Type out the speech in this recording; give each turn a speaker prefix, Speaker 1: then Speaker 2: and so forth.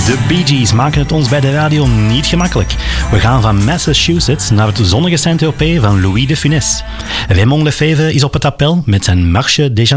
Speaker 1: De Bee Gees maken het ons bij de radio niet gemakkelijk. We gaan van Massachusetts naar het zonnige Saint-Tropez van Louis de Funès. Raymond Lefebvre is op het appel met zijn Marche des